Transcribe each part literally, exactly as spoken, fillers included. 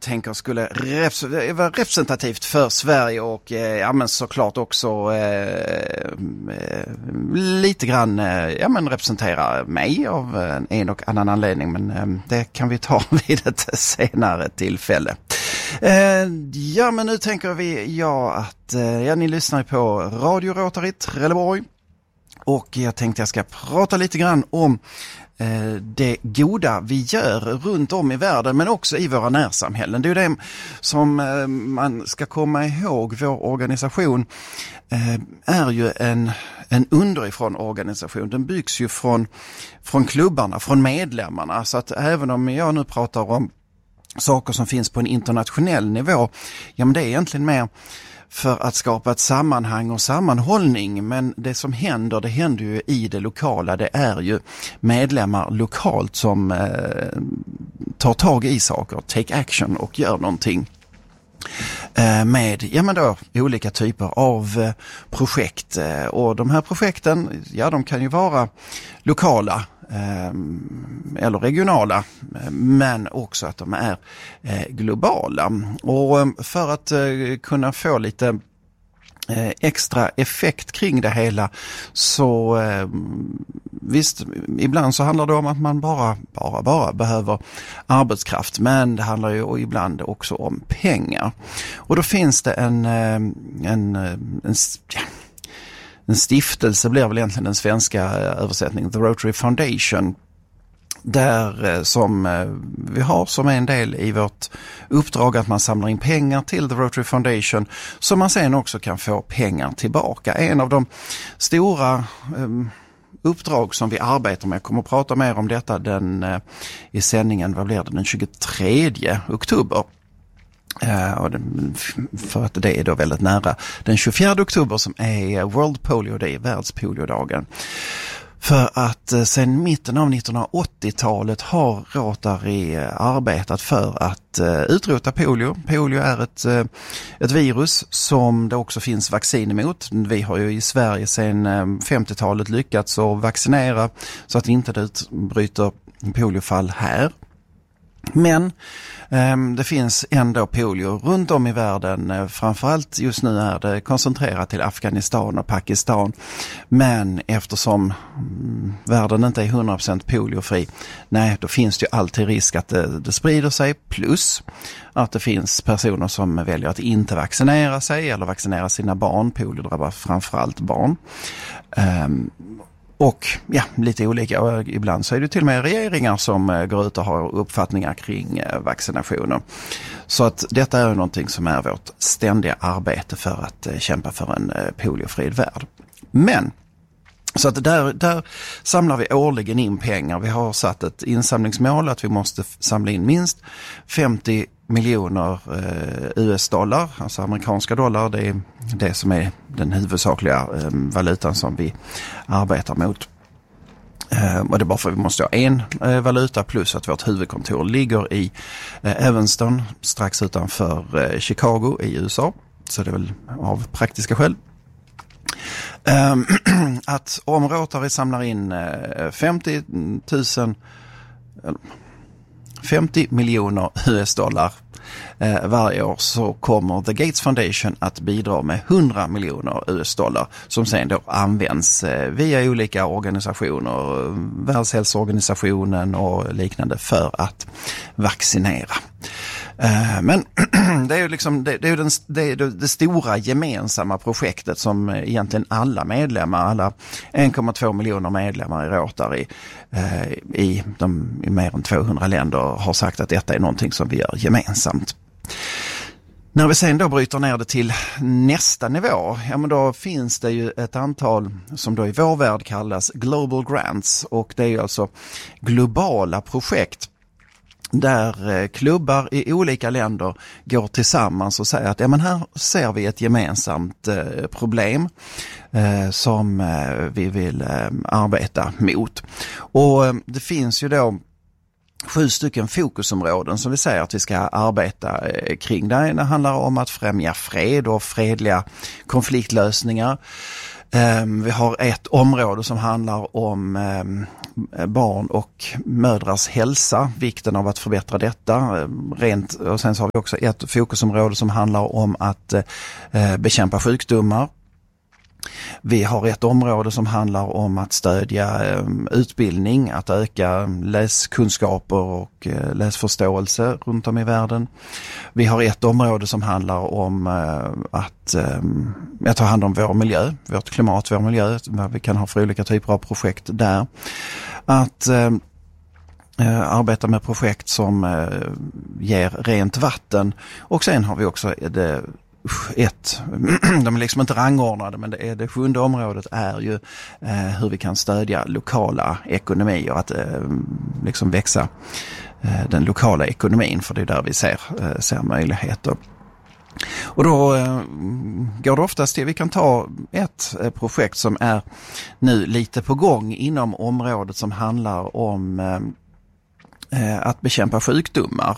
tänker skulle rep- vara representativt för Sverige och eh, ja, men såklart också eh, eh, lite grann eh, ja, men representera mig av en, en och annan anledning, men eh, det kan vi ta vid ett senare tillfälle. Eh, ja, men nu tänker vi ja att eh, ja, ni lyssnar på Radio Rotary Trelleborg och jag tänkte jag ska prata lite grann om det goda vi gör runt om i världen men också i våra närsamhällen. Det är det som man ska komma ihåg. Vår organisation är ju en, en underifrån organisation. Den byggs ju från, från klubbarna, från medlemmarna. Så att även om jag nu pratar om saker som finns på en internationell nivå, ja men det är egentligen mer för att skapa ett sammanhang och sammanhållning, men det som händer, det händer ju i det lokala. Det är ju medlemmar lokalt som eh, tar tag i saker, take action och gör någonting eh, med ja, men då, olika typer av eh, projekt. Eh, och de här projekten, ja de kan ju vara lokala eller regionala, men också att de är globala. Och för att kunna få lite extra effekt kring det hela så visst, ibland så handlar det om att man bara, bara, bara behöver arbetskraft, men det handlar ju ibland också om pengar. Och då finns det en, en, en, en En stiftelse blir väl egentligen den svenska översättningen, The Rotary Foundation, där som vi har som en del i vårt uppdrag att man samlar in pengar till The Rotary Foundation så man sen också kan få pengar tillbaka. En av de stora um, uppdrag som vi arbetar med, jag kommer att prata mer om detta den, uh, i sändningen, vad blir det, den tjugotredje oktober. Uh, och det, för att det är då väldigt nära den tjugofjärde oktober som är World Polio Day, världspoliodagen. För att uh, sedan mitten av nittonhundraåttiotalet har Rotary uh, arbetat för att uh, utrota polio. Polio är ett, uh, ett virus som det också finns vaccin emot. Vi har ju i Sverige sedan uh, femtiotalet lyckats att vaccinera så att inte det utbryter poliofall här. Men eh, det finns ändå polio runt om i världen. Eh, framförallt just nu är det koncentrerat till Afghanistan och Pakistan. Men eftersom mm, världen inte är hundra procent poliofri, nej, då finns det ju alltid risk att det, det sprider sig. Plus att det finns personer som väljer att inte vaccinera sig eller vaccinera sina barn. Polio drabbar framförallt barn. Eh, Och ja, lite olika. Och ibland så är det till och med regeringar som går ut och har uppfattningar kring vaccinationer. Så att detta är någonting som är vårt ständiga arbete för att kämpa för en poliofri värld. Men så att där, där samlar vi årligen in pengar. Vi har satt ett insamlingsmål att vi måste samla in minst femtio miljoner eh, U S-dollar, alltså amerikanska dollar. Det är det som är den huvudsakliga eh, valutan som vi arbetar mot. Eh, och det är bara för att vi måste ha en eh, valuta plus att vårt huvudkontor ligger i eh, Evanston, strax utanför eh, Chicago i U S A. Så det är väl av praktiska skäl. Um, att om Rotary samlar in uh, femtio tusen femtio miljoner U S-dollar uh, varje år så kommer The Gates Foundation att bidra med hundra miljoner U S-dollar som sen då används uh, via olika organisationer, uh, Världshälsoorganisationen och liknande för att vaccinera. Men det är ju liksom det, det, är ju den, det, är det stora gemensamma projektet som egentligen alla medlemmar, alla en komma två miljoner medlemmar i Rotary eh, i, de, i mer än tvåhundra länder har sagt att detta är någonting som vi gör gemensamt. När vi sen då bryter ner det till nästa nivå, ja men då finns det ju ett antal som då i vår värld kallas Global Grants, och det är ju alltså globala projekt där klubbar i olika länder går tillsammans och säger att ja, men här ser vi ett gemensamt eh, problem eh, som eh, vi vill eh, arbeta mot. Och eh, det finns ju då sju stycken fokusområden som vi säger att vi ska arbeta eh, kring. Det ena handlar om att främja fred och fredliga konfliktlösningar. Vi har ett område som handlar om barn och mödrars hälsa, vikten av att förbättra detta. Rent, och sen så har vi också ett fokusområde som handlar om att bekämpa sjukdomar. Vi har ett område som handlar om att stödja eh, utbildning, att öka läskunskaper och eh, läsförståelse runt om i världen. Vi har ett område som handlar om eh, att eh, ta hand om vår miljö, vårt klimat, vår miljö, vad vi kan ha för olika typer av projekt där. Att eh, arbeta med projekt som eh, ger rent vatten, och sen har vi också det ett, de är liksom inte rangordnade, men det, är, det sjunde området är ju eh, hur vi kan stödja lokala ekonomier, att eh, liksom växa eh, den lokala ekonomin, för det är där vi ser, eh, ser möjligheter. Och då eh, går det oftast till, vi kan ta ett eh, projekt som är nu lite på gång inom området som handlar om eh, att bekämpa sjukdomar.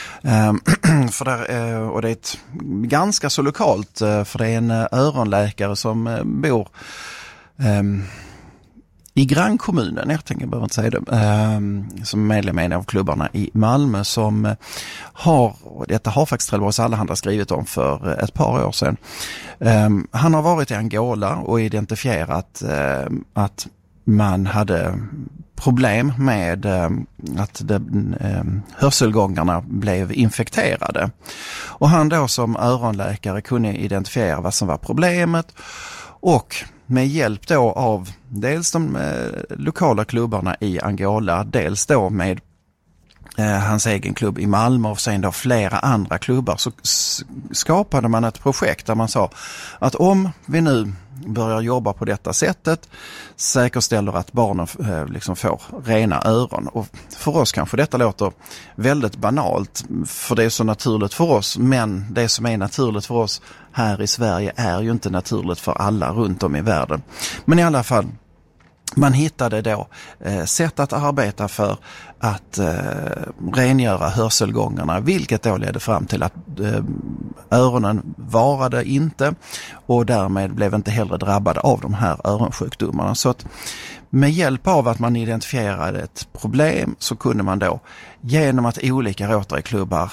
För där, och det är ett ganska så lokalt, för det är en öronläkare som bor um, i grannkommunen, jag tänker bara inte säga det, um, som medlem i en av klubbarna i Malmö, som har, och detta har faktiskt Trelleborgs Allehanda skrivit om för ett par år sedan. Um, han har varit i Angola och identifierat uh, att man hade problem med eh, att det, eh, hörselgångarna blev infekterade. Och han då som öronläkare kunde identifiera vad som var problemet, och med hjälp då av dels de eh, lokala klubbarna i Angola, dels då med eh, hans egen klubb i Malmö och sen då flera andra klubbar, så s- skapade man ett projekt där man sa att om vi nu börjar jobba på detta sättet, säkerställer att barnen eh, liksom får rena öron. Och för oss kanske detta låter väldigt banalt, för det är så naturligt för oss, men det som är naturligt för oss här i Sverige är ju inte naturligt för alla runt om i världen. Men i alla fall, man hittade då eh, sätt att arbeta för att eh, rengöra hörselgångarna, vilket då ledde fram till att eh, öronen varade inte, och därmed blev inte heller drabbade av de här öronsjukdomarna. Så att med hjälp av att man identifierade ett problem, så kunde man då genom att olika Rotary-klubbar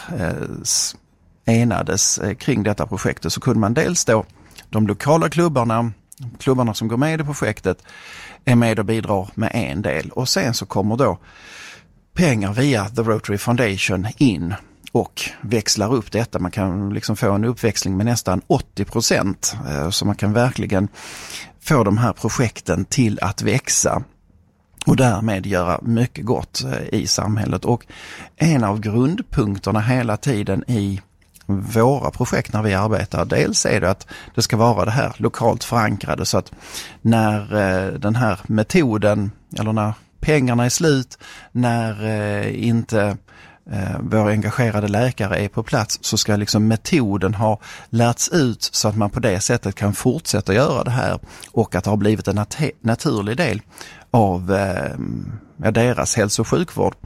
eh, enades eh, kring detta projektet, så kunde man dels då de lokala klubbarna, klubbarna som går med i projektet, är med och bidrar med en del, och sen så kommer då pengar via The Rotary Foundation in och växlar upp detta. Man kan liksom få en uppväxling med nästan åttio procent, så man kan verkligen få de här projekten till att växa och därmed göra mycket gott i samhället. Och en av grundpunkterna hela tiden i våra projekt när vi arbetar, dels är det att det ska vara det här lokalt förankrade, så att när eh, den här metoden, eller när pengarna är slut, när eh, inte eh, våra engagerade läkare är på plats, så ska liksom metoden ha lärts ut så att man på det sättet kan fortsätta göra det här, och att det har blivit en nat- naturlig del av eh, deras hälso- och sjukvård.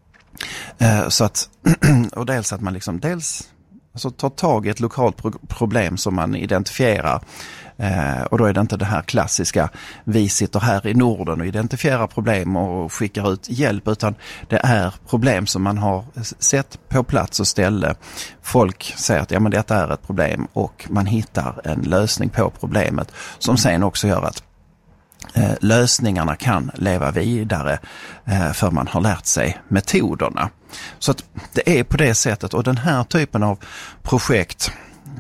Eh, så att, och dels att man liksom dels alltså tar tag i ett lokalt pro- problem som man identifierar, eh, och då är det inte det här klassiska, vi sitter här i Norden och identifierar problem och skickar ut hjälp, utan det är problem som man har sett på plats och ställe. Folk säger att ja, men detta är ett problem, och man hittar en lösning på problemet som sen också gör att eh, lösningarna kan leva vidare, eh, för man har lärt sig metoderna. Så att det är på det sättet, och den här typen av projekt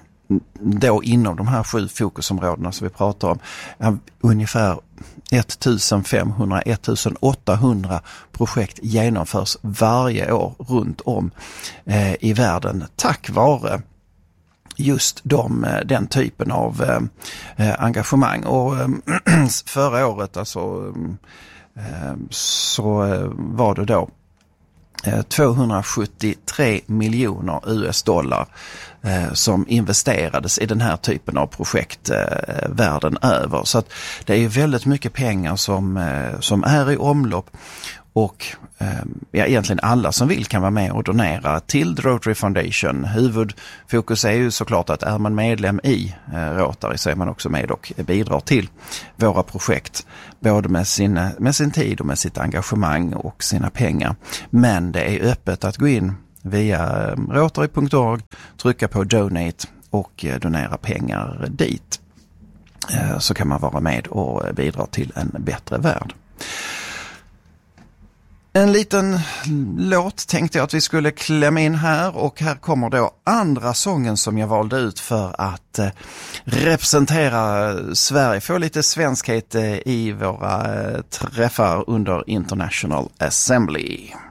då inom de här sju fokusområdena som vi pratar om, är ungefär femtonhundra till åttahundra projekt genomförs varje år runt om eh, i världen, tack vare just de, den typen av eh, engagemang. Och eh, förra året alltså, eh, så var det då tvåhundrasjuttiotre miljoner U S-dollar eh, som investerades i den här typen av projekt eh, världen över. Så att det är väldigt mycket pengar som, eh, som är i omlopp. Och eh, ja, egentligen alla som vill kan vara med och donera till The Rotary Foundation. Huvudfokus är ju såklart att är man medlem i eh, Rotary så är man också med och bidrar till våra projekt. Både med sin, med sin tid och med sitt engagemang och sina pengar. Men det är öppet att gå in via rotary punkt org, trycka på donate och eh, donera pengar dit. Eh, så kan man vara med och bidra till en bättre värld. En liten låt tänkte jag att vi skulle klämma in här, och här kommer då andra sången som jag valde ut för att eh, representera Sverige, få lite svenskhet eh, i våra eh, träffar under International Assembly.